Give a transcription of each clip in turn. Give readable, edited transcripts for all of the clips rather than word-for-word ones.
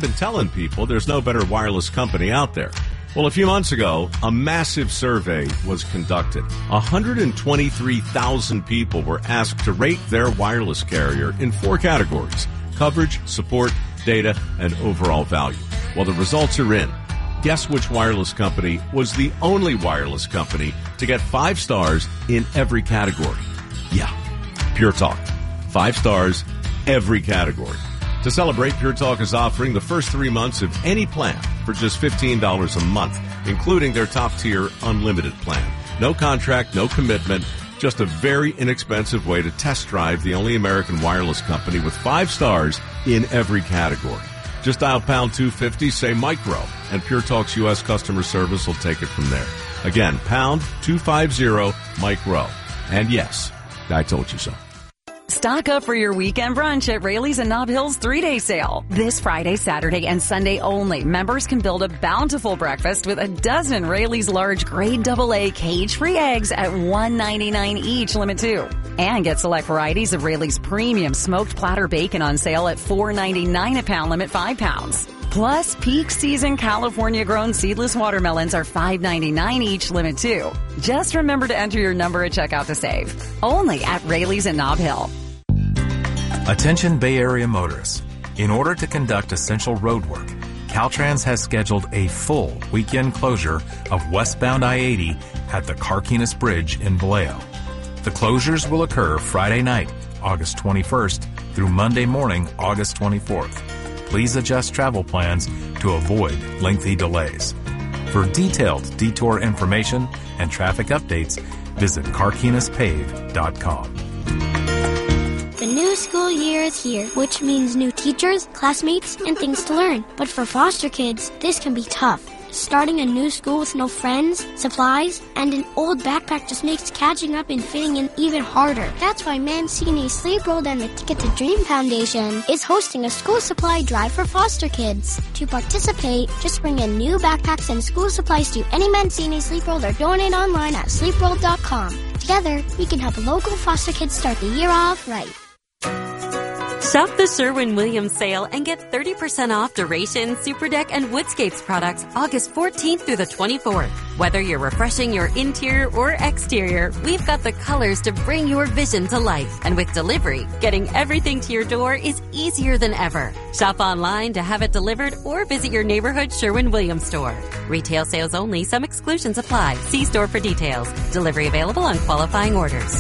been telling people there's no better wireless company out there. Well, a few months ago, a massive survey was conducted. 123,000 people were asked to rate their wireless carrier in 4 categories: coverage, support, data, and overall value. Well, the results are in. Guess which wireless company was the only wireless company to get 5 stars in every category? Yeah, Pure Talk. 5 stars, every category. To celebrate, Pure Talk is offering the first 3 months of any plan for just $15 a month, including their top-tier unlimited plan. No contract, no commitment, just a very inexpensive way to test drive the only American wireless company with 5 stars in every category. Just dial pound 250, say micro, and Pure Talk's U.S. customer service will take it from there. Again, pound 250 micro. And yes, I told you so. Stock up for your weekend brunch at Rayleigh's and Nob Hill's 3-day sale. This Friday, Saturday, and Sunday only, members can build a bountiful breakfast with a dozen Rayleigh's large grade AA cage-free eggs at $1.99 each, limit 2. And get select varieties of Rayleigh's premium smoked platter bacon on sale at $4.99 a pound, limit 5 pounds. Plus, peak season California-grown seedless watermelons are $5.99 each, limit 2. Just remember to enter your number at checkout to save. Only at Rayleigh's and Nob Hill. Attention Bay Area motorists. In order to conduct essential road work, Caltrans has scheduled a full weekend closure of westbound I-80 at the Carquinez Bridge in Vallejo. The closures will occur Friday night, August 21st, through Monday morning, August 24th. Please adjust travel plans to avoid lengthy delays. For detailed detour information and traffic updates, visit carquinezpave.com. The new school year is here, which means new teachers, classmates, and things to learn. But for foster kids, this can be tough. Starting a new school with no friends, supplies, and an old backpack just makes catching up and fitting in even harder. That's why Mancini Sleep World and the Ticket to Dream Foundation is hosting a school supply drive for foster kids. To participate, just bring in new backpacks and school supplies to any Mancini Sleep World or donate online at sleepworld.com. Together, we can help local foster kids start the year off right. Shop the Sherwin-Williams sale and get 30% off Duration, Superdeck, and Woodscapes products August 14th through the 24th. Whether you're refreshing your interior or exterior, we've got the colors to bring your vision to life. And with delivery, getting everything to your door is easier than ever. Shop online to have it delivered or visit your neighborhood Sherwin-Williams store. Retail sales only. Some exclusions apply. See store for details. Delivery available on qualifying orders.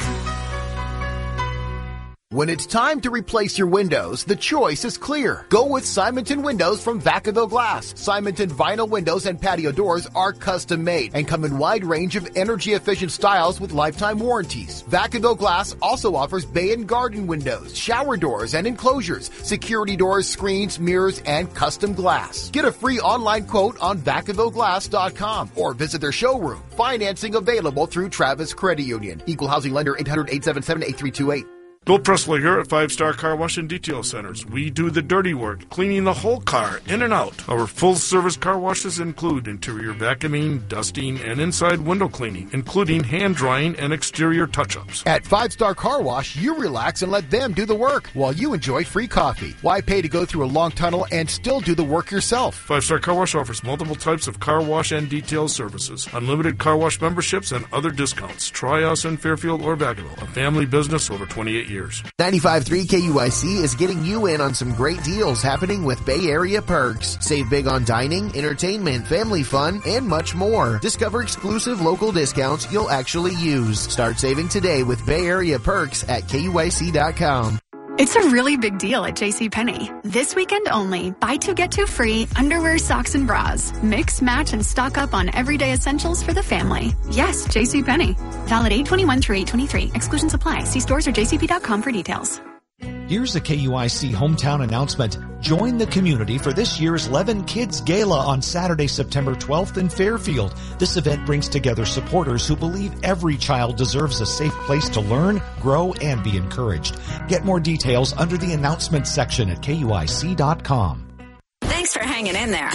When it's time to replace your windows, the choice is clear. Go with Simonton Windows from Vacaville Glass. Simonton vinyl windows and patio doors are custom made and come in wide range of energy efficient styles with lifetime warranties. Vacaville Glass also offers bay and garden windows, shower doors and enclosures, security doors, screens, mirrors, and custom glass. Get a free online quote on VacavilleGlass.com or visit their showroom. Financing available through Travis Credit Union. Equal housing lender 800-877-8328. Bill Presley here at 5-Star Car Wash and Detail Centers. We do the dirty work, cleaning the whole car, in and out. Our full-service car washes include interior vacuuming, dusting, and inside window cleaning, including hand-drying and exterior touch-ups. At 5-Star Car Wash, you relax and let them do the work while you enjoy free coffee. Why pay to go through a long tunnel and still do the work yourself? 5-Star Car Wash offers multiple types of car wash and detail services, unlimited car wash memberships, and other discounts. Try us in Fairfield or Vacaville, a family business over 28 years. 95.3 KUIC is getting you in on some great deals happening with Bay Area Perks. Save big on dining, entertainment, family fun, and much more. Discover exclusive local discounts you'll actually use. Start saving today with Bay Area Perks at KUIC.com. It's a really big deal at JCPenney. This weekend only, buy 2 get 2 free underwear, socks, and bras. Mix, match, and stock up on everyday essentials for the family. Yes, JCPenney. Valid 8/21 through 8/23. Exclusions apply. See stores or jcp.com for details. Here's a KUIC hometown announcement. Join the community for this year's Levin Kids Gala on Saturday, September 12th in Fairfield. This event brings together supporters who believe every child deserves a safe place to learn, grow, and be encouraged. Get more details under the announcements section at KUIC.com. Thanks for hanging in there.